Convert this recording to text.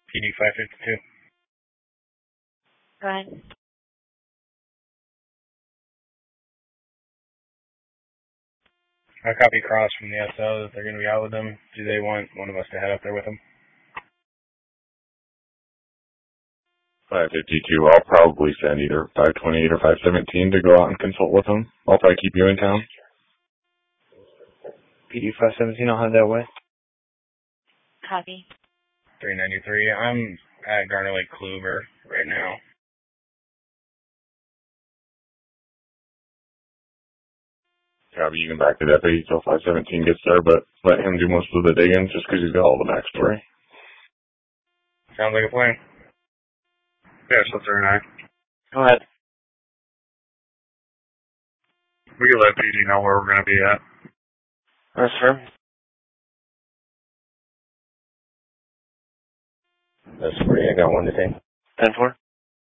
PD 552. Go ahead. I copy Cross from the SO that they're going to be out with them. Do they want one of us to head up there with them? 552, I'll probably send either 528 or 517 to go out and consult with them. I'll probably keep you in town. PD 517, I'll head that way. Copy. 393, I'm at Garner Lake Kluver right now. Copy, you can back the deputy till 517 gets there, but let him do most of the digging just because he's got all the backstory. Sounds like a plan. Yeah, so 39. Go ahead. We can let PD know where we're going to be at. Yes, sir. That's 40, I got one today. 10-4.